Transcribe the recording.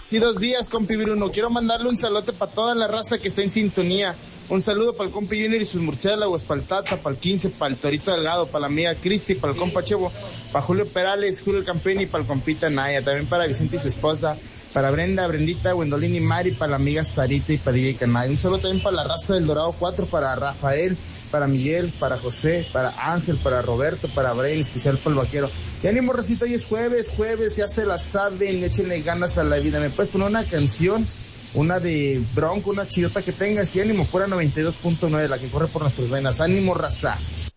22 días, compi Bruno. Quiero mandarle un saludo para toda la raza que está en sintonía. Un saludo para el compi Junior y sus murciélagos, para el Tata, para el 15, para el Torito Delgado, para la amiga Cristi, para el compa Chevo, para Julio Perales, Julio el Campeón y para el compita Naya. También para Vicente y su esposa, para Brenda, Brendita, Wendolín y Mari, para la amiga Sarita y para DJ Canay. Un saludo también para la raza del Dorado 4, para Rafael, para Miguel, para José, para Ángel, para Roberto, para Brian, en especial para el vaquero. Y ánimo, recito, hoy es jueves, ya se la saben, échenle ganas a la vida. ¿Me puedes poner una canción? Una de Bronco, una chidota que tengas, y ánimo, fuera 92.9, la que corre por nuestras venas. Ánimo, raza.